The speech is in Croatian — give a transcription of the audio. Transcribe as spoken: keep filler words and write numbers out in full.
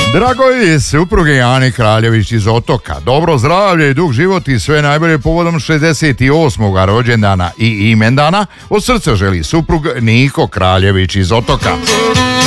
Dragoj supruge Ani Kraljević iz Otoka, dobro zdravlje i dug život i sve najbolje povodom šezdeset osmog rođendana i imendana od srca želi suprug Niko Kraljević iz Otoka.